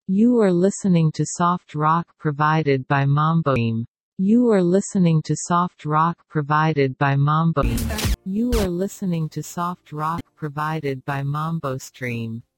You are listening to soft rock provided by Mambo Stream. You are listening to soft rock provided by Mambo. You are listening to soft rock provided by Mambo Stream.